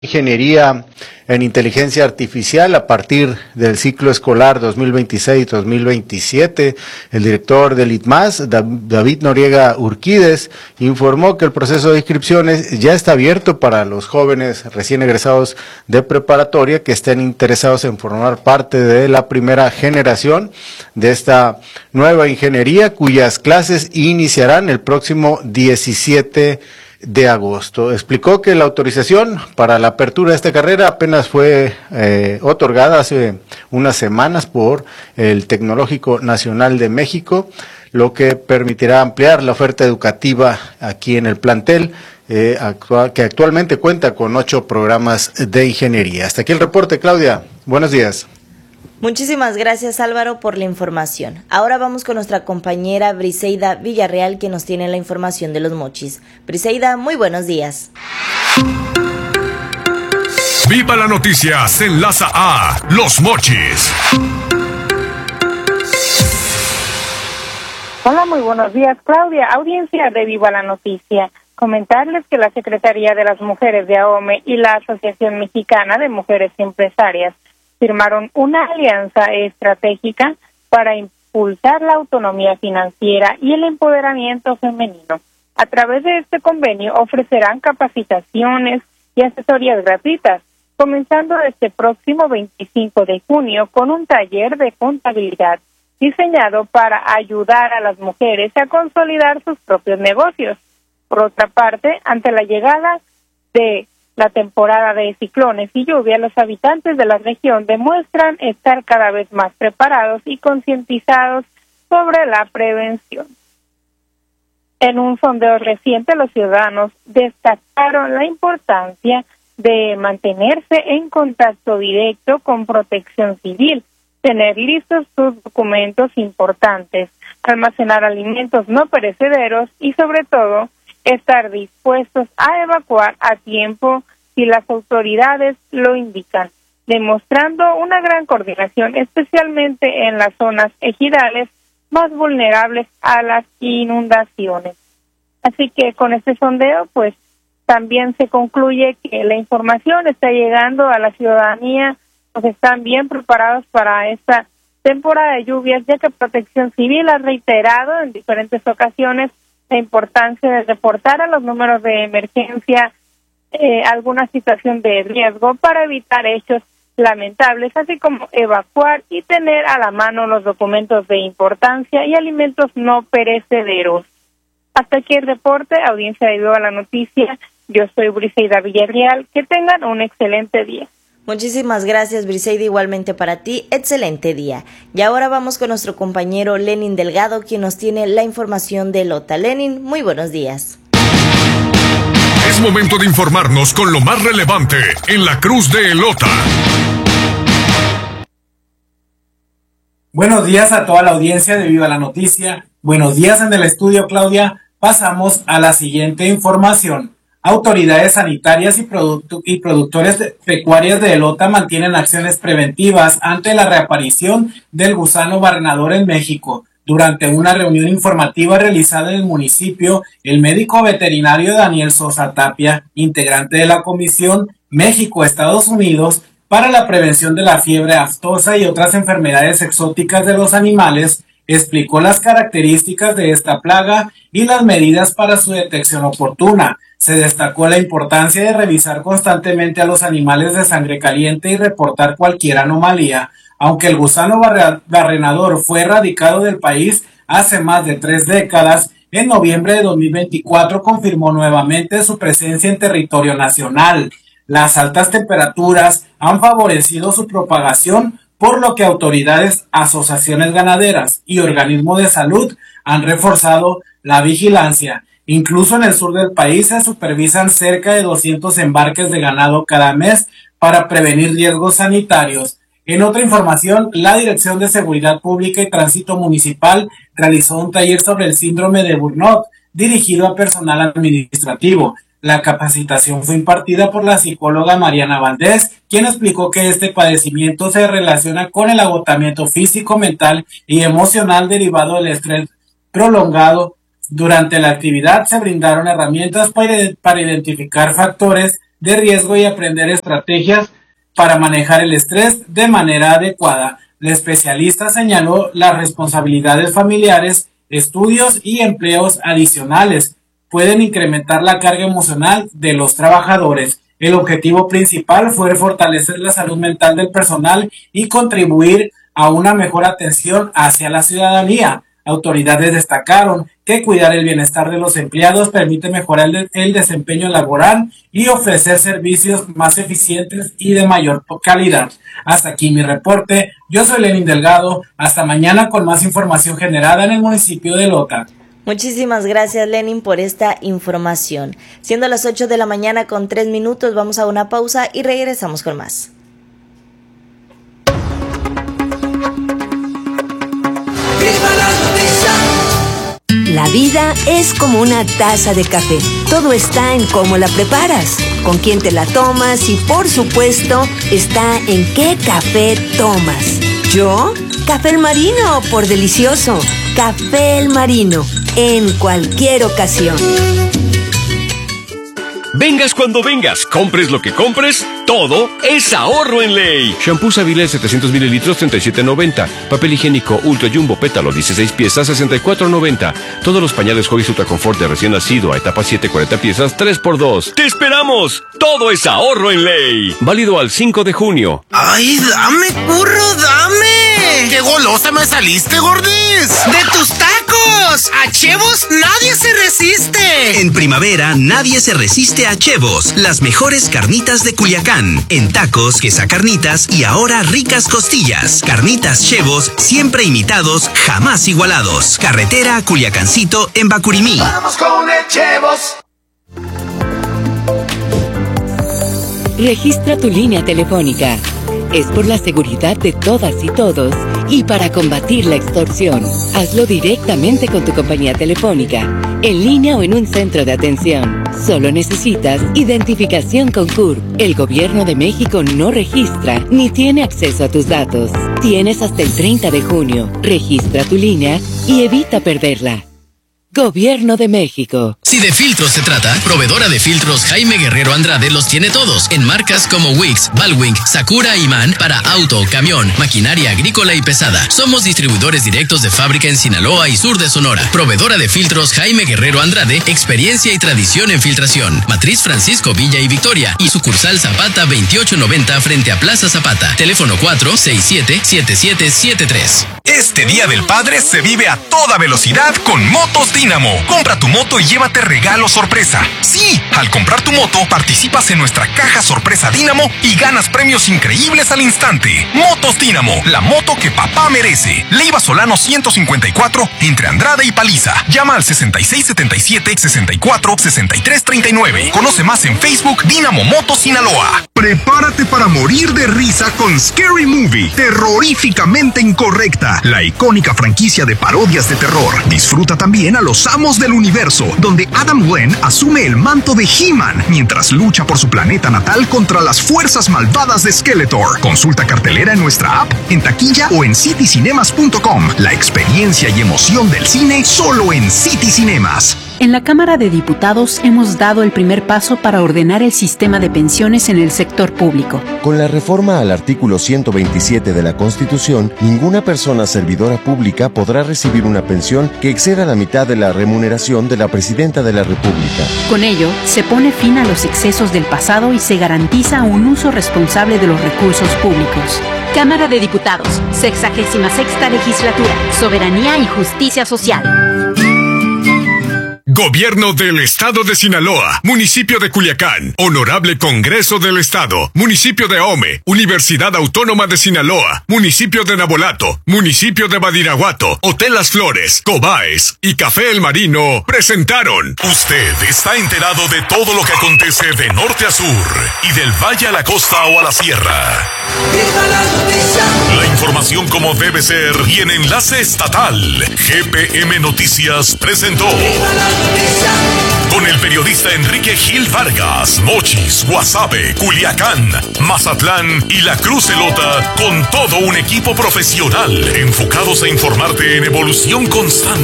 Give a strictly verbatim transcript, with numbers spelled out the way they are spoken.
Ingeniería en Inteligencia Artificial a partir del ciclo escolar dos mil veintiséis dos mil veintisiete. El director del I T M A S, David Noriega Urquídez, informó que el proceso de inscripciones ya está abierto para los jóvenes recién egresados de preparatoria que estén interesados en formar parte de la primera generación de esta nueva ingeniería, cuyas clases iniciarán el próximo diecisiete de agosto. Explicó que la autorización para la apertura de esta carrera apenas fue eh, otorgada hace unas semanas por el Tecnológico Nacional de México, lo que permitirá ampliar la oferta educativa aquí en el plantel, eh, actual, que actualmente cuenta con ocho programas de ingeniería. Hasta aquí el reporte, Claudia. Buenos días. Muchísimas gracias, Álvaro, por la información. Ahora vamos con nuestra compañera Briseida Villarreal, que nos tiene la información de los mochis. Briseida, muy buenos días. Viva la noticia, se enlaza a Los Mochis. Hola, muy buenos días, Claudia. Audiencia de Viva la Noticia. Comentarles que la Secretaría de las Mujeres de AOME y la Asociación Mexicana de Mujeres Empresarias firmaron una alianza estratégica para impulsar la autonomía financiera y el empoderamiento femenino. A través de este convenio ofrecerán capacitaciones y asesorías gratuitas, comenzando este próximo veinticinco de junio con un taller de contabilidad diseñado para ayudar a las mujeres a consolidar sus propios negocios. Por otra parte, ante la llegada de la temporada de ciclones y lluvia, los habitantes de la región demuestran estar cada vez más preparados y concientizados sobre la prevención. En un sondeo reciente, los ciudadanos destacaron la importancia de mantenerse en contacto directo con Protección Civil, tener listos sus documentos importantes, almacenar alimentos no perecederos y, sobre todo, estar dispuestos a evacuar a tiempo si las autoridades lo indican, demostrando una gran coordinación, especialmente en las zonas ejidales más vulnerables a las inundaciones. Así que con este sondeo, pues también se concluye que la información está llegando a la ciudadanía, pues están bien preparados para esta temporada de lluvias, ya que Protección Civil ha reiterado en diferentes ocasiones la importancia de reportar a los números de emergencia eh, alguna situación de riesgo para evitar hechos lamentables, así como evacuar y tener a la mano los documentos de importancia y alimentos no perecederos. Hasta aquí el reporte, audiencia de Viva la Noticia. Yo soy Briseida Villarreal. Que tengan un excelente día. Muchísimas gracias, Briseida, igualmente para ti, excelente día. Y ahora vamos con nuestro compañero Lenin Delgado, quien nos tiene la información de Lota. Lenin, muy buenos días. Es momento de informarnos con lo más relevante en la Cruz de Elota. Buenos días a toda la audiencia de Viva la Noticia. Buenos días en el estudio, Claudia. Pasamos a la siguiente información. Autoridades sanitarias y, producto, y productores de, pecuarias de Elota mantienen acciones preventivas ante la reaparición del gusano barrenador en México. Durante una reunión informativa realizada en el municipio, el médico veterinario Daniel Sosa Tapia, integrante de la Comisión México-Estados Unidos para la prevención de la fiebre aftosa y otras enfermedades exóticas de los animales, explicó las características de esta plaga y las medidas para su detección oportuna. Se destacó la importancia de revisar constantemente a los animales de sangre caliente y reportar cualquier anomalía. Aunque el gusano barrenador fue erradicado del país hace más de tres décadas, en noviembre de dos mil veinticuatro confirmó nuevamente su presencia en territorio nacional. Las altas temperaturas han favorecido su propagación, por lo que autoridades, asociaciones ganaderas y organismos de salud han reforzado la vigilancia. Incluso en el sur del país se supervisan cerca de doscientos embarques de ganado cada mes para prevenir riesgos sanitarios. En otra información, la Dirección de Seguridad Pública y Tránsito Municipal realizó un taller sobre el síndrome de Burnout, dirigido a personal administrativo. La capacitación fue impartida por la psicóloga Mariana Valdés, quien explicó que este padecimiento se relaciona con el agotamiento físico, mental y emocional derivado del estrés prolongado. Durante la actividad se brindaron herramientas para, para identificar factores de riesgo y aprender estrategias para manejar el estrés de manera adecuada. La especialista señaló las responsabilidades familiares, estudios y empleos adicionales pueden incrementar la carga emocional de los trabajadores. El objetivo principal fue fortalecer la salud mental del personal y contribuir a una mejor atención hacia la ciudadanía. Autoridades destacaron que cuidar el bienestar de los empleados permite mejorar el, el desempeño laboral y ofrecer servicios más eficientes y de mayor calidad. Hasta aquí mi reporte. Yo soy Lenin Delgado. Hasta mañana con más información generada en el municipio de Lota. Muchísimas gracias, Lenin, por esta información. Siendo las ocho de la mañana con tres minutos, vamos a una pausa y regresamos con más. La vida es como una taza de café. Todo está en cómo la preparas, con quién te la tomas y, por supuesto, está en qué café tomas. ¿Yo? Café El Marino, por delicioso. Café El Marino, en cualquier ocasión. Vengas cuando vengas, compres lo que compres, todo es ahorro en Ley. Shampoo Savile setecientos mililitros, treinta y siete noventa. Papel higiénico Ultra Jumbo Pétalo, dieciséis piezas, sesenta y cuatro noventa. Todos los pañales Huggies Ultra Confort de recién nacido a etapa siete, cuarenta piezas, tres por dos. ¡Te esperamos! Todo es ahorro en Ley. Válido al cinco de junio. ¡Ay, dame, curro, dame! ¡Qué golosa me saliste, gordis! ¡De tus tacos! ¡A Chevos nadie se resiste! En primavera, nadie se resiste a Chevos, las mejores carnitas de Culiacán. En tacos, quesacarnitas y ahora ricas costillas. Carnitas Chevos, siempre imitados, jamás igualados. Carretera Culiacancito en Bacurimí. ¡Vamos con el Chevos! Registra tu línea telefónica. Es por la seguridad de todas y todos y para combatir la extorsión. Hazlo directamente con tu compañía telefónica, en línea o en un centro de atención. Solo necesitas identificación con C U R P. El Gobierno de México no registra ni tiene acceso a tus datos. Tienes hasta el treinta de junio. Registra tu línea y evita perderla. Gobierno de México. Si de filtros se trata, proveedora de filtros Jaime Guerrero Andrade los tiene todos, en marcas como Wix, Balwing, Sakura y Man para auto, camión, maquinaria agrícola y pesada. Somos distribuidores directos de fábrica en Sinaloa y sur de Sonora. Proveedora de filtros Jaime Guerrero Andrade, experiencia y tradición en filtración. Matriz Francisco Villa y Victoria y sucursal Zapata veintiocho noventa frente a Plaza Zapata. Teléfono cuatro seis siete, siete siete siete tres. Este Día del Padre se vive a toda velocidad con Motos Dínamo. Compra tu moto y llévate regalo sorpresa. Sí, al comprar tu moto participas en nuestra caja sorpresa Dínamo y ganas premios increíbles al instante. Motos Dínamo, la moto que papá merece. Leiva Solano ciento cincuenta y cuatro entre Andrade y Paliza. Llama al sesenta y seis setenta y siete, sesenta y cuatro, sesenta y tres treinta y nueve. Conoce más en Facebook Dínamo Motos Sinaloa. Prepárate para morir de risa con Scary Movie, terroríficamente incorrecta, la icónica franquicia de parodias de terror. Disfruta también a Los Amos del Universo, donde Adam Glenn asume el manto de He-Man mientras lucha por su planeta natal contra las fuerzas malvadas de Skeletor. Consulta cartelera en nuestra app, en taquilla o en city cinemas punto com. La experiencia y emoción del cine solo en City Cinemas. En la Cámara de Diputados hemos dado el primer paso para ordenar el sistema de pensiones en el sector público. Con la reforma al artículo ciento veintisiete de la Constitución, ninguna persona servidora pública podrá recibir una pensión que exceda la mitad de la remuneración de la Presidenta de la República. Con ello, se pone fin a los excesos del pasado y se garantiza un uso responsable de los recursos públicos. Cámara de Diputados, sexagésima sexta legislatura, soberanía y justicia social. Gobierno del Estado de Sinaloa, Municipio de Culiacán, Honorable Congreso del Estado, Municipio de Ahome, Universidad Autónoma de Sinaloa, Municipio de Nabolato, Municipio de Badiraguato, Hotel Las Flores, Cobaes y Café El Marino presentaron. Usted está enterado de todo lo que acontece de norte a sur y del valle a la costa o a la sierra. La información como debe ser y en enlace estatal. G P M Noticias presentó. Con el periodista Enrique Gil Vargas, Mochis, Guasave, Culiacán, Mazatlán y La Cruz Elota, con todo un equipo profesional enfocados a informarte en evolución constante.